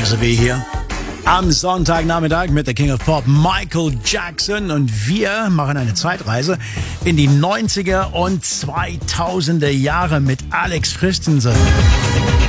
FSW hier. Am Sonntagnachmittag mit der King of Pop Michael Jackson und wir machen eine Zeitreise in die 90er und 2000er Jahre mit Alex Christensen.